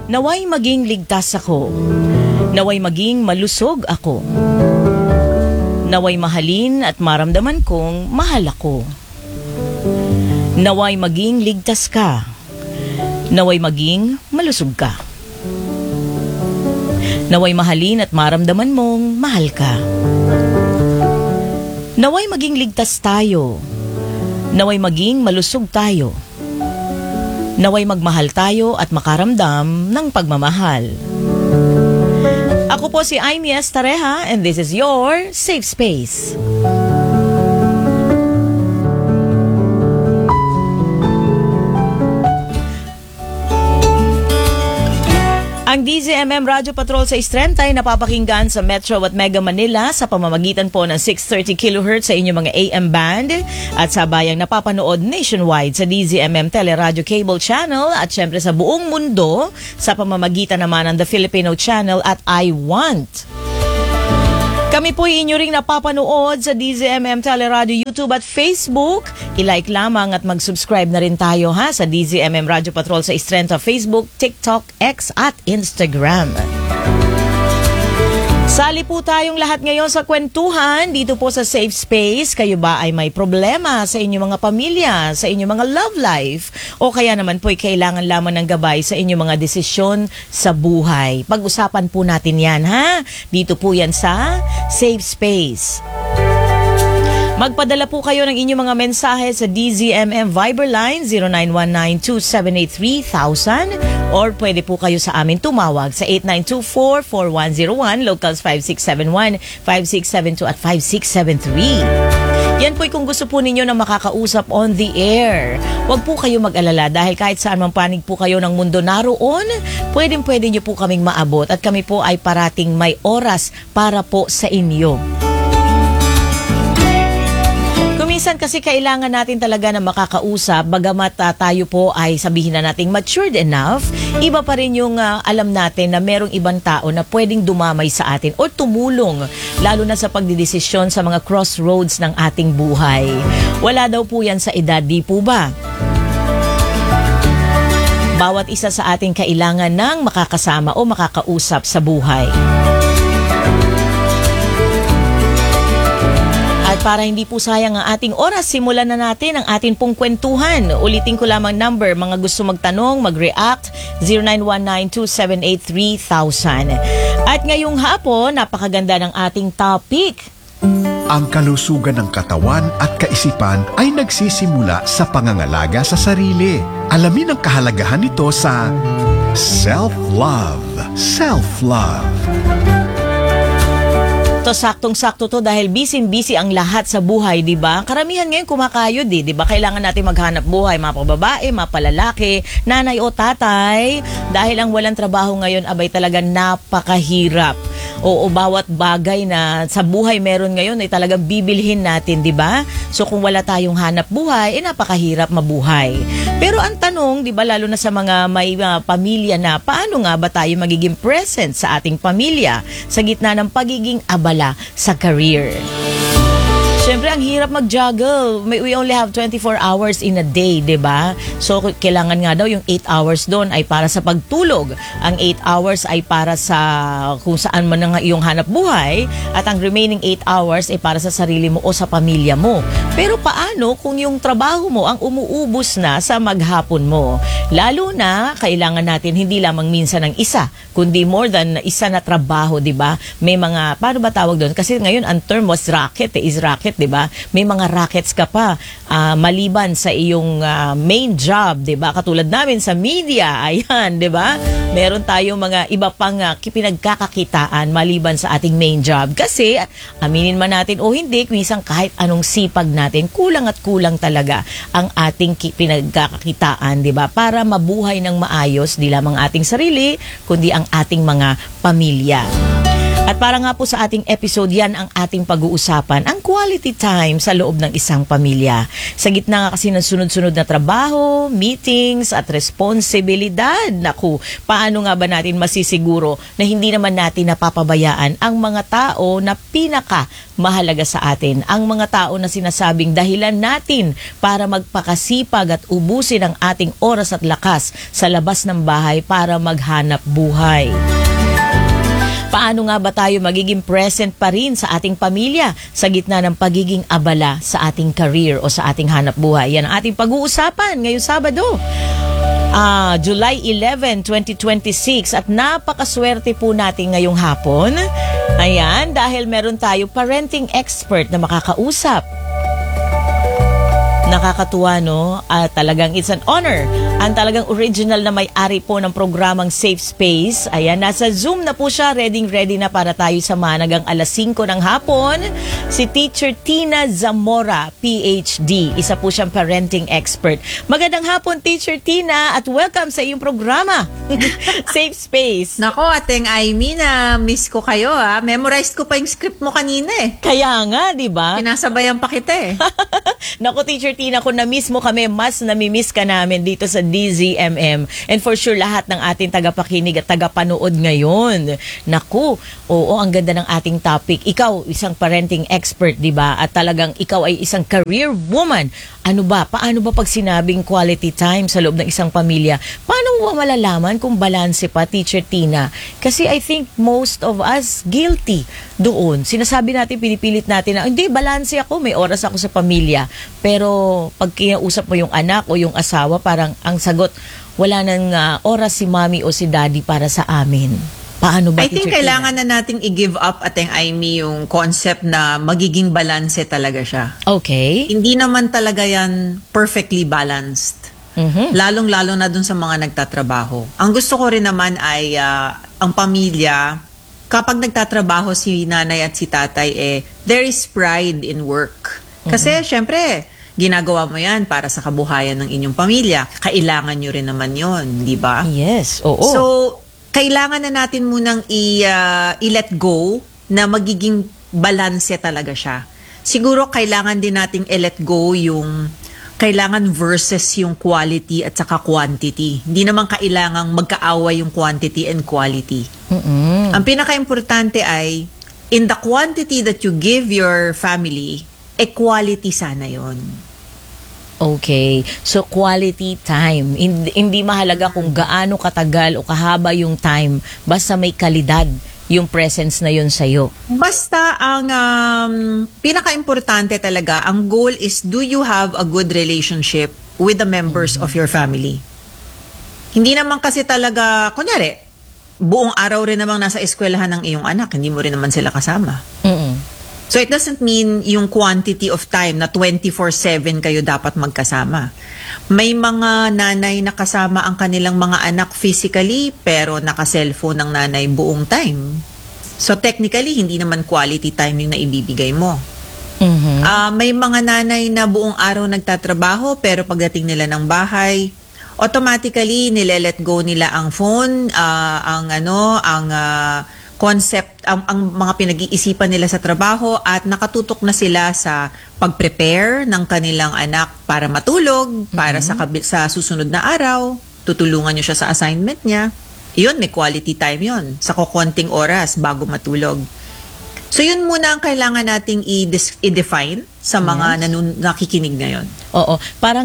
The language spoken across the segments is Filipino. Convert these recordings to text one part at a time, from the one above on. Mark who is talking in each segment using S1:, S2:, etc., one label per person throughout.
S1: Naway maging ligtas ako. Naway maging malusog ako. Naway mahalin at maramdaman kong mahal ako. Naway maging ligtas ka. Naway maging malusog ka. Naway mahalin at maramdaman mong mahal ka. Naway maging ligtas tayo. Naway maging malusog tayo. Naway magmahal tayo at makaramdam ng pagmamahal. Ako po si Aimee Estareja and this is your Safe Space. Ang DZMM Radio Patrol sa Estrenta ay napapakinggan sa Metro at Mega Manila sa pamamagitan po ng 630 kHz sa inyong mga AM band at sa bayang napapanood nationwide sa DZMM Teleradio Cable Channel at syempre sa buong mundo sa pamamagitan naman ng The Filipino Channel at I Want. Kami po inyo ring napapanood sa DZMM Teleradio YouTube at Facebook. I-like lamang at mag-subscribe na rin tayo sa DZMM Radio Patrol sa Estrenta Facebook, TikTok, X at Instagram. Sali po tayong lahat ngayon sa kwentuhan dito po sa Safe Space. Kayo ba ay may problema sa inyong mga pamilya, sa inyong mga love life, o kaya naman po ay kailangan lamang ng gabay sa inyong mga desisyon sa buhay? Pag-usapan po natin yan dito po yan sa Safe Space. Magpadala po kayo ng inyong mga mensahe sa DZMM Viber line 0919-2783-1000 or pwede po kayo sa amin tumawag sa 8924-4101, locals 5671, 5672 at 5673. Yan po'y kung gusto po ninyo na makakausap on the air. Huwag po kayo mag-alala dahil kahit saan mang panig po kayo ng mundo naroon, pwede nyo po kaming maabot at kami po ay parating may oras para po sa inyo. Minsan kasi kailangan natin talaga na makakausap, bagamat tayo po ay sabihin na nating matured enough, iba pa rin yung alam natin na merong ibang tao na pwedeng dumamay sa atin o tumulong, lalo na sa pagdidesisyon sa mga crossroads ng ating buhay. Wala daw po yan sa edad, di po ba? Bawat isa sa ating kailangan ng makakasama o makakausap sa buhay. At para hindi po sayang ang ating oras, simulan na natin ang ating pong kwentuhan. Ulitin ko lamang number, mga gusto magtanong, mag-react, 0919-2783-1000. At ngayong hapon, napakaganda ng ating topic.
S2: Ang kalusugan ng katawan at kaisipan ay nagsisimula sa pangangalaga sa sarili. Alamin ang kahalagahan nito sa self-love. Self-love.
S1: Saktong-sakto to dahil busy-busy ang lahat sa buhay, di ba? Karamihan ngayon kumakayod, di ba? Kailangan natin maghanap buhay, mga babae, mga palalaki, nanay o tatay. Dahil ang walang trabaho ngayon, abay talaga napakahirap. O bawat bagay na sa buhay meron ngayon ay talagang bibilhin natin, di ba? So kung wala tayong hanap buhay, napakahirap mabuhay. Pero ang tanong, di ba, lalo na sa mga may pamilya na, paano nga ba tayo magiging present sa ating pamilya sa gitna ng pagiging abala sa career? Siyempre, ang hirap mag-juggle. We only have 24 hours in a day, diba? So, kailangan nga daw yung 8 hours doon ay para sa pagtulog. Ang 8 hours ay para sa kung saan man ang iyong hanap buhay at ang remaining 8 hours ay para sa sarili mo o sa pamilya mo. Pero paano kung yung trabaho mo ang umuubos na sa maghapon mo? Lalo na, kailangan natin hindi lamang minsan ng isa, kundi more than isa na trabaho, diba? May mga, paano ba tawag doon? Kasi ngayon, ang term was racket, is racket, diba? May mga rackets ka pa maliban sa iyong main job, diba? Katulad namin sa media, ayan, diba? Meron tayong mga iba pang pinagkakakitaan maliban sa ating main job. Kasi, aminin man natin o hindi, minsan kahit anong sipag natin, kulang at kulang talaga ang ating pinagkakakitaan, diba? Para mabuhay ng maayos, di lamang ating sarili, kundi ang ating mga pamilya. At para nga po sa ating episode, yan ang ating pag-uusapan, ang quality time sa loob ng isang pamilya. Sa gitna nga kasi ng sunod-sunod na trabaho, meetings at responsibilidad. Naku, paano nga ba natin masisiguro na hindi naman natin napapabayaan ang mga tao na pinaka mahalaga sa atin, ang mga tao na sinasabing dahilan natin para magpakasipag at ubusin ang ating oras at lakas sa labas ng bahay para maghanap buhay. Paano nga ba tayo magiging present pa rin sa ating pamilya sa gitna ng pagiging abala sa ating career o sa ating hanap buhay? Yan ang ating pag-uusapan ngayong Sabado. July 11, 2026 at napakaswerte po natin ngayong hapon. Ayan, dahil meron tayo parenting expert na makakausap. Nakakatuwa, no? Talagang it's an honor. Ang talagang original na may-ari po ng programang Safe Space. Ayan, nasa Zoom na po siya. Ready na para tayo sa hanggang alas 5 ng hapon. Si Teacher Tina Zamora, PhD. Isa po siyang parenting expert. Magandang hapon, Teacher Tina, at welcome sa iyong programa, Safe Space.
S3: Nako, Ateng Aimee, na miss ko kayo ha. Memorized ko pa yung script mo kanina eh.
S1: Kaya nga, di ba?
S3: Pinasabayan pa kita eh.
S1: Naku, Teacher Tina, kung na-miss mo kami, mas nami-miss ka namin dito sa DZMM. And for sure, lahat ng ating tagapakinig at tagapanood ngayon. Naku, oo, ang ganda ng ating topic. Ikaw, isang parenting expert, di ba? At talagang ikaw ay isang career woman. Ano ba? Paano ba pag sinabing quality time sa loob ng isang pamilya? Paano mo malalaman kung balanse pa, Teacher Tina? Kasi I think most of us guilty doon. Sinasabi natin, pinipilit natin na, hindi, balanse ako, may oras ako sa pamilya. Pero pag kinausap mo yung anak o yung asawa, parang ang sagot, wala nang oras si mommy o si daddy para sa amin. Paano ba,
S3: I think
S1: Teacher
S3: kailangan
S1: Tina?
S3: na nating i-give up, Ateng Aimee, yung concept na magiging balanse talaga siya.
S1: Okay.
S3: Hindi naman talaga yan perfectly balanced. Lalong-lalo na dun sa mga nagtatrabaho. Ang gusto ko rin naman ay ang pamilya, kapag nagtatrabaho si nanay at si tatay, there is pride in work. Kasi syempre, ginagawa mo yan para sa kabuhayan ng inyong pamilya. Kailangan nyo rin naman yon, di ba?
S1: Yes, oo.
S3: So, kailangan na natin munang i-let go na magiging balanse talaga siya. Siguro kailangan din nating i-let go yung kailangan versus yung quality at saka quantity. Hindi naman kailangang magkaaway yung quantity and quality. Ang pinaka-importante ay, in the quantity that you give your family, quality sana yon.
S1: Okay. So, quality time. Hindi mahalaga kung gaano katagal o kahaba yung time. Basta may kalidad yung presence na yun sa'yo.
S3: Basta ang pinaka-importante talaga, ang goal is, do you have a good relationship with the members of your family? Hindi naman kasi talaga, kunyari, buong araw rin namang nasa eskwelahan ng iyong anak, hindi mo rin naman sila kasama. So it doesn't mean yung quantity of time na 24/7 kayo dapat magkasama. May mga nanay na kasama ang kanilang mga anak physically pero naka-cellphone ng nanay buong time. So technically, hindi naman quality time yung naibibigay mo. May mga nanay na buong araw nagtatrabaho pero pagdating nila ng bahay, automatically nile-let go nila ang phone, ang concept, ang mga pinag-iisipan nila sa trabaho at nakatutok na sila sa pag-prepare ng kanilang anak para matulog, para sa susunod na araw, tutulungan nyo siya sa assignment niya. Yun, may quality time yun, sa kukonting oras bago matulog. So yun muna ang kailangan nating i-define sa mga nakikinig ngayon.
S1: Oo, parang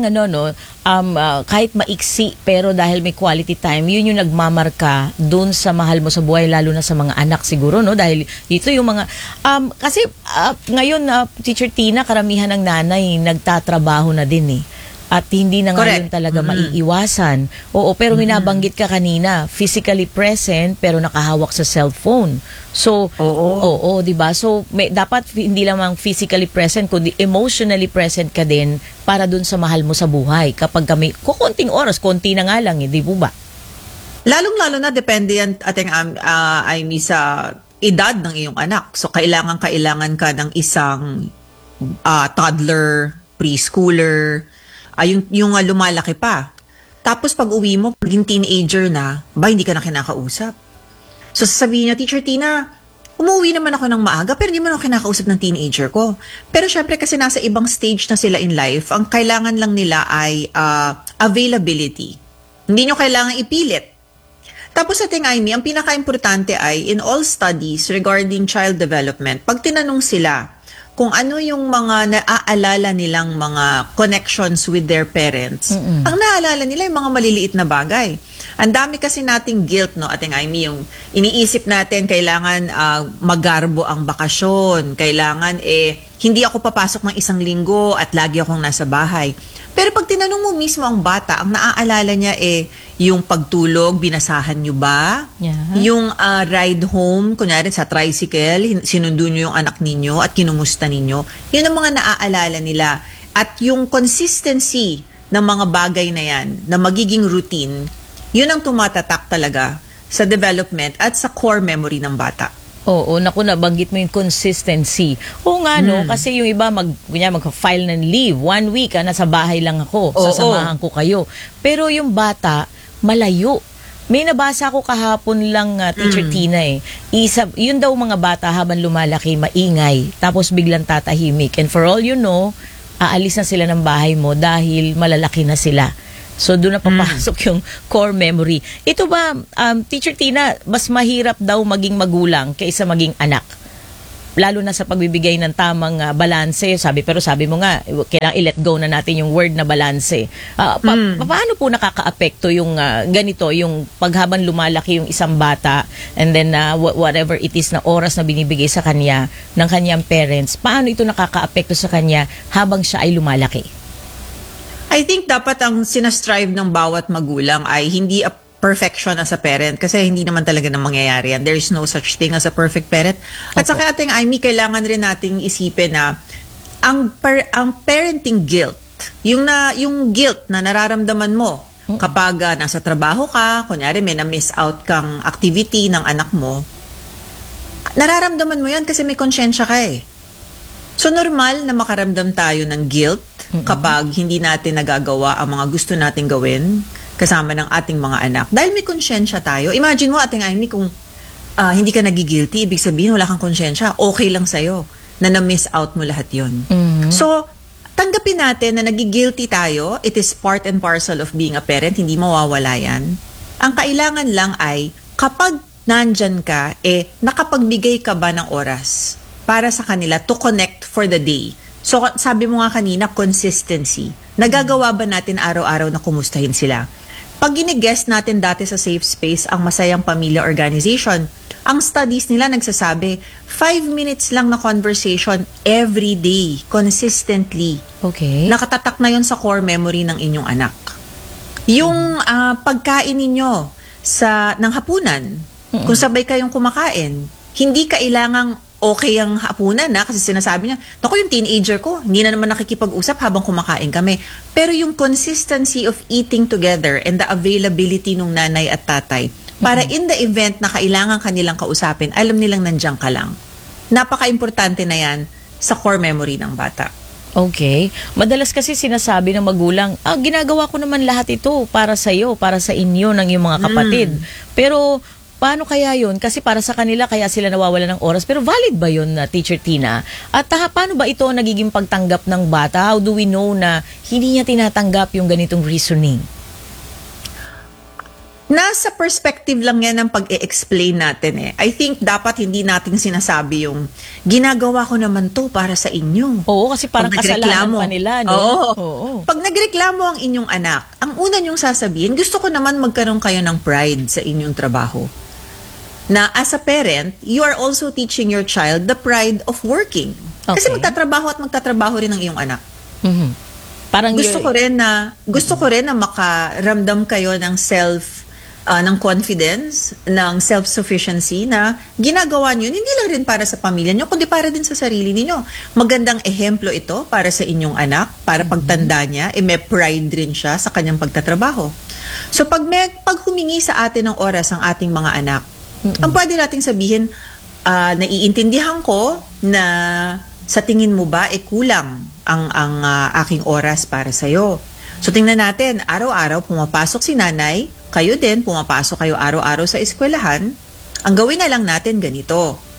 S1: kahit maiksi pero dahil may quality time, yun yung nagmamarka dun sa mahal mo sa buhay, lalo na sa mga anak siguro, no? Dahil dito yung mga kasi ngayon Teacher Tina, karamihan ng nanay nagtatrabaho na din at hindi na ngayon talaga maiiwasan. Oo, pero minabanggit ka kanina, physically present pero nakahawak sa cellphone. So, oo, 'di ba? So, dapat hindi lamang physically present kundi emotionally present ka din para dun sa mahal mo sa buhay. Kapag kami kukunting oras, konti na nga lang, di ba?
S3: Lalong-lalo na depende yan Aimee sa edad ng iyong anak. So, kailangan ka ng isang toddler, preschooler, yung lumalaki pa. Tapos pag uwi mo, paging teenager na, hindi ka na kinakausap. So sasabihin niya, Teacher Tina, umuwi naman ako ng maaga, pero hindi man ako kinakausap ng teenager ko. Pero syempre kasi nasa ibang stage na sila in life, ang kailangan lang nila ay availability. Hindi nyo kailangan ipilit. Tapos sa Tingaymi, ang pinaka-importante ay in all studies regarding child development, pag tinanong sila kung ano yung mga naaalala nilang mga connections with their parents, ang naaalala nila yung mga maliliit na bagay. Ang dami kasi nating guilt, no, Ate Amy, yung iniisip natin, kailangan magarbo ang bakasyon, kailangan hindi ako papasok ng 1 linggo at lagi akong nasa bahay. Pero pag tinanong mo mismo ang bata, ang naaalala niya yung pagtulog, binasahan nyo ba?
S1: Yeah.
S3: Yung ride home, kunyari sa tricycle, sinundo nyo yung anak ninyo at kinumusta ninyo. Yun ang mga naaalala nila. At yung consistency ng mga bagay na yan, na magiging routine, yun ang tumatatak talaga sa development at sa core memory ng bata.
S1: Oo, naku, nabanggit mo yung consistency. Oo nga, no, kasi yung iba mag-file ng leave, 1 week, nasa bahay lang ako, sasamahan ko kayo. Pero yung bata, malayo. May nabasa ko kahapon lang, Teacher Tina yun daw mga bata habang lumalaki, maingay, tapos biglang tatahimik. And for all you know, aalis na sila ng bahay mo dahil malalaki na sila. So, doon na papasok yung core memory. Ito ba, Teacher Tina, mas mahirap daw maging magulang kaysa maging anak? Lalo na sa pagbibigay ng tamang balanse. Pero sabi mo nga, kailangan i-let go na natin yung word na balanse. Paano po nakaka-apekto yung ganito, yung paghabang lumalaki yung isang bata and then whatever it is na oras na binibigay sa kanya ng kanyang parents, paano ito nakaka-apekto sa kanya habang siya ay lumalaki?
S3: I think dapat ang sinastrive ng bawat magulang ay hindi a perfection as a parent kasi hindi naman talaga na mangyayari yan. There is no such thing as a perfect parent. At saka ating Amy, kailangan rin nating isipin na ang parenting guilt, yung guilt na nararamdaman mo kapag nasa trabaho ka, kunyari may na-miss out kang activity ng anak mo, nararamdaman mo yan kasi may konsyensya ka So normal na makaramdam tayo ng guilt kapag hindi natin nagagawa ang mga gusto nating gawin kasama ng ating mga anak. Dahil may konsyensya tayo. Imagine mo, Ating Amy, kung hindi ka nagigilty, ibig sabihin wala kang konsyensya, okay lang sa'yo na na-miss out mo lahat yun. So, tanggapin natin na nagigilty tayo. It is part and parcel of being a parent. Hindi mawawala yan. Ang kailangan lang ay kapag nandyan ka, nakapagbigay ka ba ng oras para sa kanila to connect for the day. So, sabi mo nga kanina, consistency. Nagagawa ba natin araw-araw na kumustahin sila? Pag gine-guest natin dati sa Safe Space ang Masayang Pamilya Organization, ang studies nila nagsasabi, 5 minutes lang na conversation every day, consistently.
S1: Okay.
S3: Nakatatak na yon sa core memory ng inyong anak. Yung pagkain ninyo ng hapunan, kung sabay kayong kumakain, hindi kailangang okay ang hapunan kasi sinasabi niya, naku, yung teenager ko, hindi na naman nakikipag-usap habang kumakain kami. Pero yung consistency of eating together and the availability ng nanay at tatay, para in the event na kailangan kanilang kausapin, alam nilang nandiyan ka lang. Napaka-importante na yan sa core memory ng bata.
S1: Okay. Madalas kasi sinasabi ng magulang, ginagawa ko naman lahat ito para sa iyo, para sa inyo, ng iyong mga kapatid. Pero paano kaya yun? Kasi para sa kanila, kaya sila nawawala ng oras. Pero valid ba yun, Teacher Tina? At paano ba ito nagiging pagtanggap ng bata? How do we know na hindi niya tinatanggap yung ganitong reasoning?
S3: Nasa perspective lang yan ang pag-e-explain natin I think dapat hindi natin sinasabi yung ginagawa ko naman to para sa inyo.
S1: Oo, kasi parang kasalanan pa nila, no?
S3: Oo. Pag nagreklamo ang inyong anak, ang una niyong sasabihin, gusto ko naman magkaroon kayo ng pride sa inyong trabaho. Na as a parent, you are also teaching your child the pride of working.
S1: Okay.
S3: Kasi magtatrabaho rin ang iyong anak.
S1: Parang
S3: gusto ko rin na makaramdam kayo ng ng confidence, ng self-sufficiency na ginagawa niyo hindi lang rin para sa pamilya niyo, kundi para din sa sarili niyo. Magandang ehemplo ito para sa inyong anak, para pagtanda niya, may pride rin siya sa kanyang pagtatrabaho. So pag humingi sa atin ng oras ang ating mga anak, ang pwede nating sabihin, naiintindihan ko na sa tingin mo ba kulang ang aking oras para sa'yo. So tingnan natin, araw-araw pumapasok si nanay, kayo din, pumapasok kayo araw-araw sa eskwelahan, ang gawin na lang natin ganito.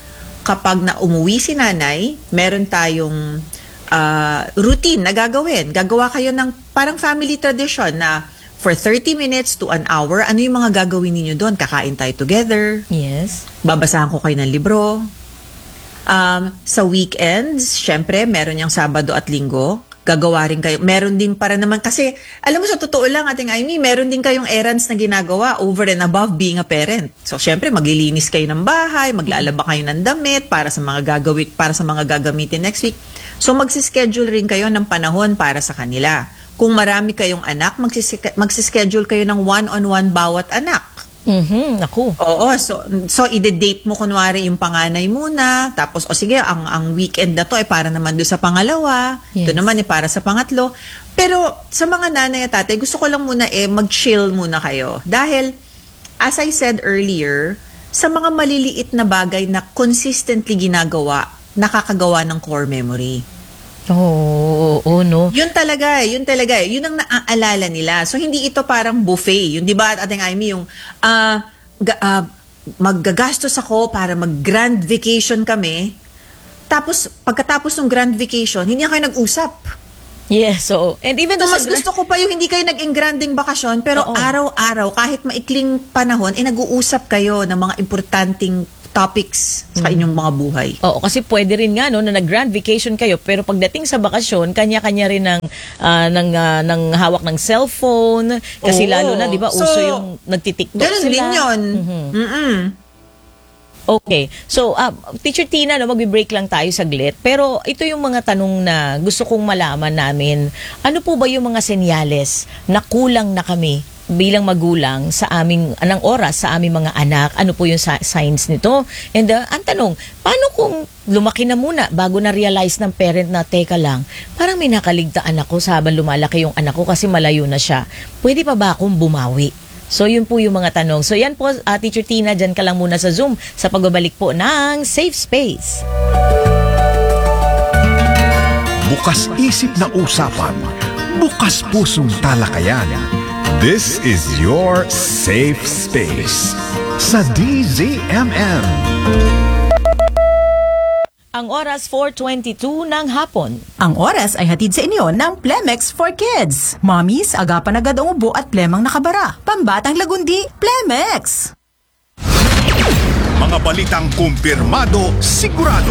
S3: kapag na umuwi si nanay, meron tayong routine na gagawin. Gagawa kayo ng parang family tradition na for 30 minutes to an hour, ano yung mga gagawin ninyo doon? Kakain tayo together.
S1: Yes.
S3: Babasahan ko kayo ng libro. Sa weekends, syempre, meron yung Sabado at Linggo. Gagawa rin kayo. Meron din para naman, kasi, alam mo, sa totoo lang, Ating Amy, meron din kayong errands na ginagawa over and above being a parent. So, syempre, maglilinis kayo ng bahay, maglalaba kayo ng damit para sa mga gagamitin next week. So, magsischedule rin kayo ng panahon para sa kanila. Kung marami kayong anak, magsischedule kayo ng one-on-one bawat anak.
S1: Naku.
S3: Oo, so ide-date mo kunwari yung panganay muna, tapos sige, ang weekend na to ay para naman doon sa pangalawa,
S1: Yes.
S3: ito naman ay para sa pangatlo. Pero sa mga nanay at tatay, gusto ko lang muna mag-chill muna kayo. Dahil, as I said earlier, sa mga maliliit na bagay na consistently ginagawa, nakakagawa ng core memory.
S1: Oo, no.
S3: Yun talaga. Yun ang naaalala nila. So, hindi ito parang buffet. Yun, di ba, Ating Amy, yung maggagastos ako para mag-grand vacation kami. Tapos, pagkatapos ng grand vacation, hindi na kayo nag-usap.
S1: Yes, so, and even
S3: So,
S1: though
S3: mas gusto ko pa yung hindi kayo nag-engranding bakasyon, pero
S1: Oo.
S3: araw-araw, kahit maikling panahon, nag-uusap kayo ng mga importanteng topics sa inyong mga buhay.
S1: Oo, kasi pwede rin nga no na nag-grand vacation kayo pero pagdating sa bakasyon, kanya-kanya rin ng hawak ng cellphone kasi
S3: Oo.
S1: lalo na 'di ba
S3: So,
S1: uso yung nagti-TikTok
S3: Ganun
S1: sila.
S3: din yun.
S1: Okay. So, Teacher Tina, no, magbe-break lang tayo saglit. Pero ito yung mga tanong na gusto kong malaman namin. Ano po ba yung mga senyales na kulang na kami bilang magulang sa aming anong oras sa aming mga anak? Ano po yung signs nito? And ang tanong, paano kung lumaki na muna bago na-realize ng parent na teka lang, parang may nakaligtaan ako sa habang lumalaki yung anak ko kasi malayo na siya. Pwede pa ba akong bumawi? So, yun po yung mga tanong. So, yan po, Teacher Tina, dyan ka lang muna sa Zoom sa pagbabalik po ng Safe Space.
S2: Bukas isip na usapan, bukas pusong talakayan. This is your safe space sa DZMM.
S1: Ang oras 4:22 ng hapon.
S4: Ang oras ay hatid sa inyo ng Plemex for Kids. Mommies, agapan agad ang ubo at plemang nakabara. Pambatang lagundi, Plemex!
S2: Mga balitang kumpirmado, sigurado,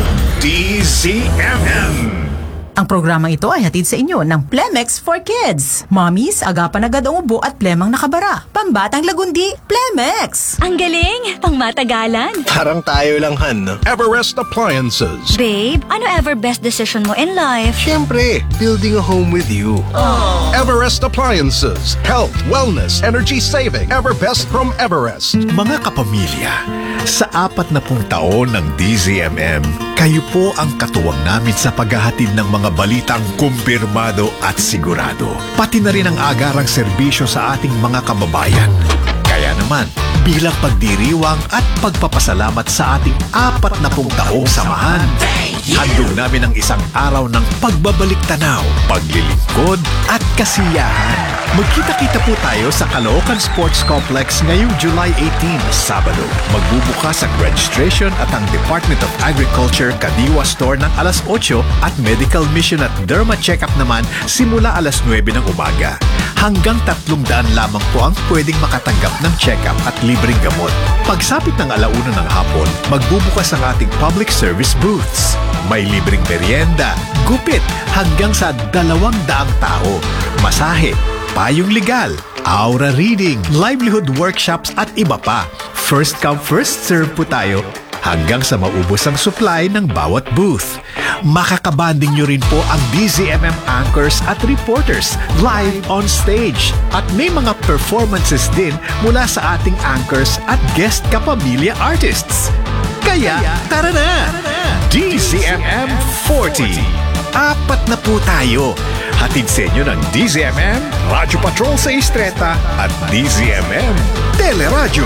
S2: DZMM.
S4: Ang programang ito ay hatid sa inyo ng Plemex for Kids. Mommies, agapan agad ang ubo at plemang nakabara. Pambatang lagundi, Plemex!
S5: Ang galing! Pangmatagalan!
S6: Parang tayo lang, Han, no?
S2: Everest Appliances.
S5: Babe, ano ever best decision mo in life?
S6: Siyempre, building a home with you.
S2: Everest Appliances. Health, wellness, energy saving. Everbest from Everest. Mga kapamilya, sa 40 taon ng DZMM, kayo po ang katuwang namin sa paghahatid ng mga balitang kumpirmado at sigurado. Pati na rin ang agarang serbisyo sa ating mga kababayan. Kaya naman, bilang pagdiriwang at pagpapasalamat sa ating 40 taong samahan, handog namin ang isang araw ng pagbabalik tanaw, paglilingkod at kasiyahan. Magkita-kita po tayo sa Caloocan Sports Complex ngayong July 18, Sabado. Magbubukas ang registration at ang Department of Agriculture Kadiwa Store ng alas 8 at Medical Mission at Derma Checkup naman simula alas 9 ng umaga. Hanggang 300 lamang po ang pwedeng makatanggap ng check-up at libreng gamot. Pagsapit ng 1:00 ng hapon, magbubukas ang ating public service booths. May libreng merienda, gupit, hanggang sa 200 tao. Masahe, payong legal, aura reading, livelihood workshops at iba pa. First come, first serve po tayo hanggang sa maubos ang supply ng bawat booth. Makakabanding nyo rin po ang DZMM anchors at reporters live on stage. At may mga performances din mula sa ating anchors at guest kapamilya artists. Kaya, tara na! DZMM 40. 4 na po tayo. Hatid sa inyo ng DZMM, Radyo Patrol sa Istreta at DZMM Teleradyo.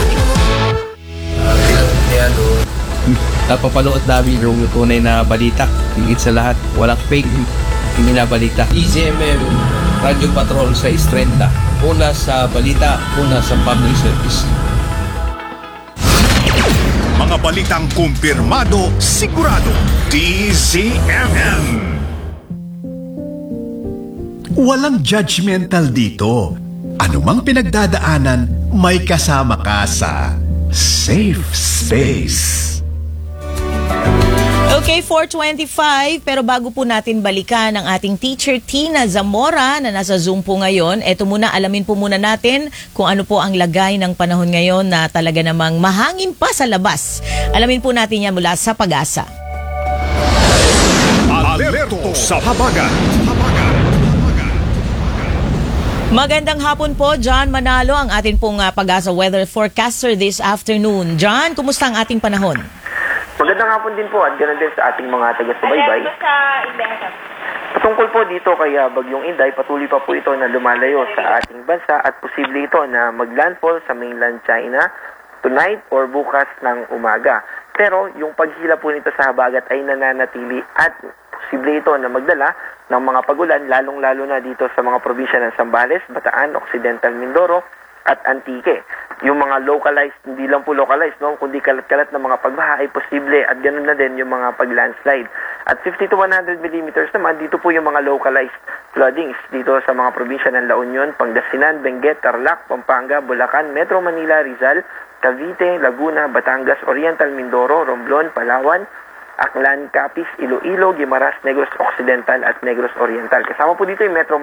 S7: Napapanood namin yung tunay na balita. Higit sa lahat, walang fake binabalita. DZMM, Radyo Patrol sa Istreta. Una sa balita, una sa public service.
S2: Mga balitang kumpirmado, sigurado. DZMM. Walang judgmental dito. Anumang pinagdadaanan, may kasama ka sa Safe Space.
S1: Okay, 4:25, pero bago po natin balikan ang ating teacher Tina Zamora na nasa Zoom po ngayon, eto muna, alamin po muna natin kung ano po ang lagay ng panahon ngayon na talaga namang mahangin pa sa labas. Alamin po natin yan mula sa Pag-asa.
S2: Alerto sa habagat.
S1: Magandang hapon po, John Manalo, ang ating pong Pag-asa weather forecaster this afternoon. John, kumusta ang ating panahon?
S8: Magandang hapon din po at ganoon din sa ating mga taga-subaybay. Patungkol po dito kay Bagyong Inday, patuloy pa po ito na lumalayo sa ating bansa at posible ito na maglandfall sa mainland China tonight or bukas ng umaga. Pero yung paghila po nito sa habagat ay nananatili at posible ito na magdala ng mga pagulan lalong-lalo na dito sa mga probinsya ng Zambales, Bataan, Occidental Mindoro at Antique. Yung mga localized, hindi lang po localized, no, kundi kalat-kalat na mga pagbaha ay posible at ganoon na din yung mga pag-landslide. At 50 to 100 millimeters naman, dito po yung mga localized floodings dito sa mga probinsya ng La Union, Pangasinan, Benguet, Tarlac, Pampanga, Bulacan, Metro Manila, Rizal, Cavite, Laguna, Batangas, Oriental Mindoro, Romblon, Palawan, Aklan, Capiz, Iloilo, Guimaras, Negros Occidental at Negros Oriental. Kasama po dito yung Metro